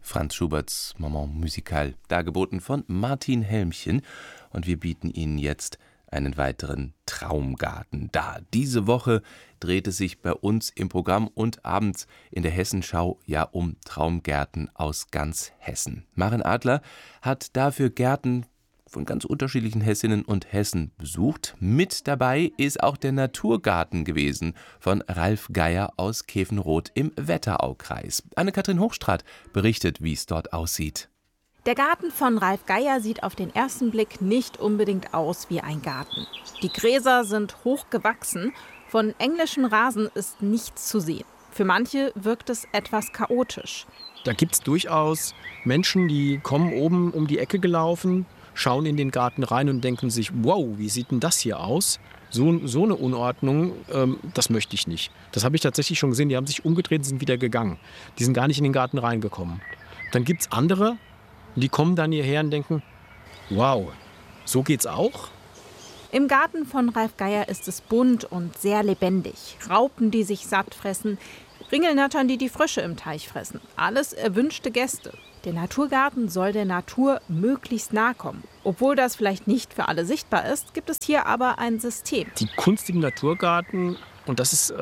Franz Schuberts Moment musical, dargeboten von Martin Helmchen. Und wir bieten Ihnen jetzt einen weiteren Traumgarten dar. Diese Woche dreht es sich bei uns im Programm und abends in der Hessenschau ja um Traumgärten aus ganz Hessen. Maren Adler hat dafür Gärten von ganz unterschiedlichen Hessinnen und Hessen besucht. Mit dabei ist auch der Naturgarten gewesen von Ralf Geier aus Kefenroth im Wetteraukreis. Anne-Kathrin Hochstraat berichtet, wie es dort aussieht. Der Garten von Ralf Geier sieht auf den ersten Blick nicht unbedingt aus wie ein Garten. Die Gräser sind hoch gewachsen, von englischem Rasen ist nichts zu sehen. Für manche wirkt es etwas chaotisch. Da gibt es durchaus Menschen, die kommen oben um die Ecke gelaufen, schauen in den Garten rein und denken sich, wow, wie sieht denn das hier aus? So eine Unordnung, das möchte ich nicht. Das habe ich tatsächlich schon gesehen, die haben sich umgedreht und sind wieder gegangen. Die sind gar nicht in den Garten reingekommen. Dann gibt es andere, die kommen dann hierher und denken, wow, so geht's auch? Im Garten von Ralf Geier ist es bunt und sehr lebendig. Raupen, die sich satt fressen, Ringelnattern, die die Frösche im Teich fressen. Alles erwünschte Gäste. Der Naturgarten soll der Natur möglichst nahe kommen. Obwohl das vielleicht nicht für alle sichtbar ist, gibt es hier aber ein System. Die Kunst im Naturgarten, und das ist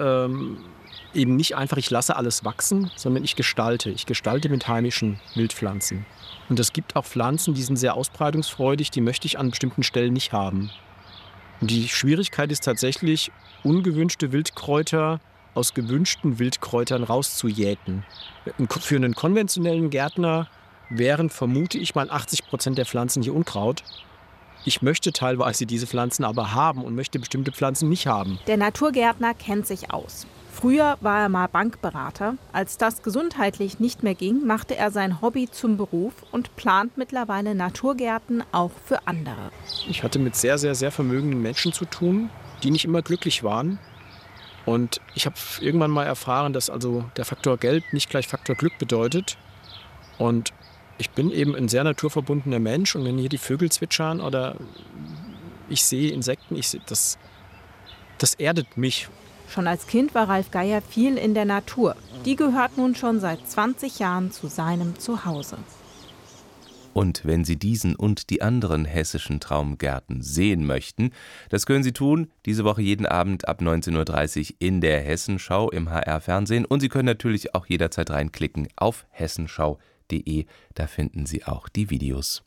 eben nicht einfach, ich lasse alles wachsen, sondern ich gestalte. Ich gestalte mit heimischen Wildpflanzen. Und es gibt auch Pflanzen, die sind sehr ausbreitungsfreudig, die möchte ich an bestimmten Stellen nicht haben. Und die Schwierigkeit ist tatsächlich, ungewünschte Wildkräuter aus gewünschten Wildkräutern rauszujäten. Für einen konventionellen Gärtner wären, vermute ich mal, 80% der Pflanzen hier Unkraut. Ich möchte teilweise diese Pflanzen aber haben und möchte bestimmte Pflanzen nicht haben. Der Naturgärtner kennt sich aus. Früher war er mal Bankberater. Als das gesundheitlich nicht mehr ging, machte er sein Hobby zum Beruf und plant mittlerweile Naturgärten auch für andere. Ich hatte mit sehr, sehr, sehr vermögenden Menschen zu tun, die nicht immer glücklich waren. Und ich habe irgendwann mal erfahren, dass also der Faktor Geld nicht gleich Faktor Glück bedeutet. Und ich bin eben ein sehr naturverbundener Mensch. Und wenn hier die Vögel zwitschern oder ich sehe Insekten, das erdet mich. Schon als Kind war Ralf Geier viel in der Natur. Die gehört nun schon seit 20 Jahren zu seinem Zuhause. Und wenn Sie diesen und die anderen hessischen Traumgärten sehen möchten, das können Sie tun, diese Woche jeden Abend ab 19:30 Uhr in der Hessenschau im HR-Fernsehen. Und Sie können natürlich auch jederzeit reinklicken auf hessenschau.de, da finden Sie auch die Videos.